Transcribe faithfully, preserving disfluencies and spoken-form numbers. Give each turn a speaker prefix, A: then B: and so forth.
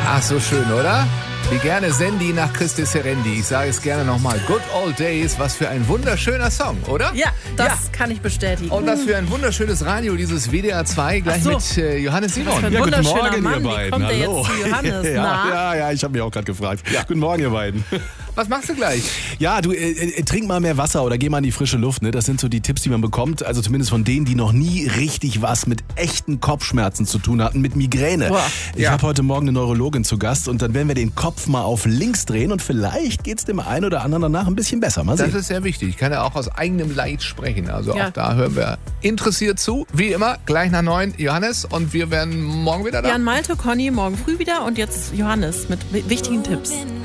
A: Ach, so schön, oder? Wie gerne Sandy nach Christi Serendi. Ich sage es gerne nochmal. Good Old Days, was für ein wunderschöner Song, oder?
B: Ja, das
A: ja.
B: kann ich bestätigen.
A: Und was für ein wunderschönes Radio, dieses W D R zwei, gleich
B: so.
A: mit äh, Johannes Simon.
B: Ja,
C: guten
B: wunderschöner
C: Morgen,
B: Mann.
C: ihr
B: Wie
C: beiden.
B: kommt der
C: Hallo.
B: jetzt zu Johannes?
C: ja,
B: Na?
C: ja, ja, ich habe mich auch gerade gefragt. Ja. Guten Morgen, ihr beiden.
A: Was machst du gleich?
C: Ja, du, äh, äh, trink mal mehr Wasser oder geh mal in die frische Luft. Ne? Das sind so die Tipps, die man bekommt. Also zumindest von denen, die noch nie richtig was mit echten Kopfschmerzen zu tun hatten, mit Migräne.
B: Boah.
C: Ich
A: Ja.
C: habe heute Morgen eine Neurologin zu Gast und dann werden wir den Kopf mal auf links drehen und vielleicht geht's dem einen oder anderen danach ein bisschen besser. Mal
A: Das
C: sehen.
A: ist sehr wichtig. Ich kann ja auch aus eigenem Leid sprechen. Also
B: Ja.
A: auch da hören wir interessiert zu. Wie immer, gleich nach neun Johannes und wir werden morgen wieder da.
B: Jan Malte, Conny morgen früh wieder und jetzt Johannes mit wi- wichtigen Tipps.